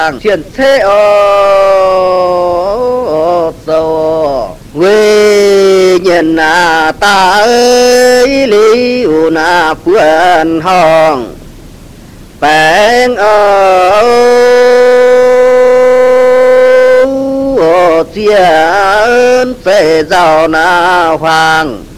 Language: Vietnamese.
chuyện thế ô sâu quê nhận ta ơi liu phượng hòn bèn chia ơn phê giàu hoàng